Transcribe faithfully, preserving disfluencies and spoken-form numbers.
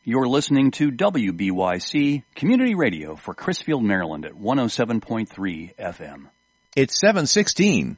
You're listening to W B Y C Community Radio for Crisfield, Maryland at one oh seven point three F M. It's seven sixteen.